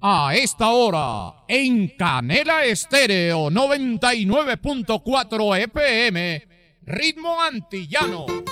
A esta hora, en Canela Estéreo 99.4 FM, Ritmo Antillano.